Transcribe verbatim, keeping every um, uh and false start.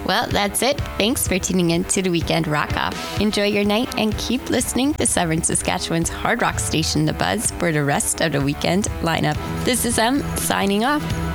Well, that's it. Thanks for tuning in to the Weekend Rock Off. Enjoy your night and keep listening to Severn, Saskatchewan's hard rock station, The Buzz, for the rest of the weekend lineup. This is Em, signing off.